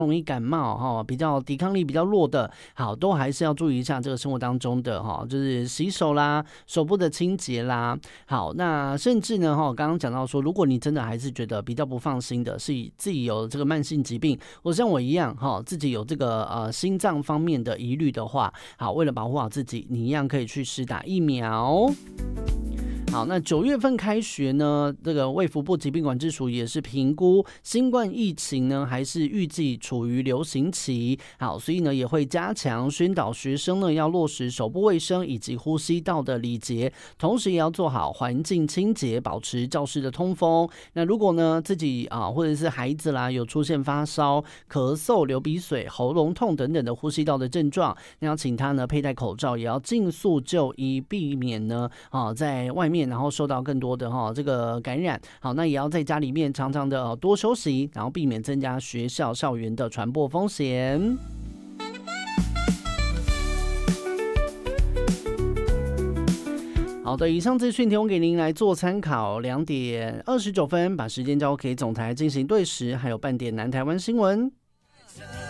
容易感冒比较抵抗力比较弱的，好，都还是要注意一下这个生活当中的就是洗手啦、手部的清洁啦。好，那甚至呢刚刚讲到说，如果你真的还是觉得比较不放心的，是自己有这个慢性疾病，或像我一样自己有这个心脏方面的疑虑的话，好，为了保护好自己，你一样可以去施打疫苗。好，那9月份开学呢，这个卫福部疾病管制署也是评估新冠疫情呢，还是预计处于流行期。好，所以呢也会加强宣导学生呢要落实手部卫生以及呼吸道的礼节，同时也要做好环境清洁，保持教室的通风。那如果呢自己或者是孩子啦有出现发烧、咳嗽、流鼻水、喉咙痛等等的呼吸道的症状，那要请他呢佩戴口罩，也要尽速就医，避免呢在外面然后受到更多的这个感染。好，那也要在家里面常常的多休息，然后避免增加学校校园的传播风险。好的，以上资讯提供给您来做参考。2点29分，把时间交给总台进行对时，还有半点南台湾新闻。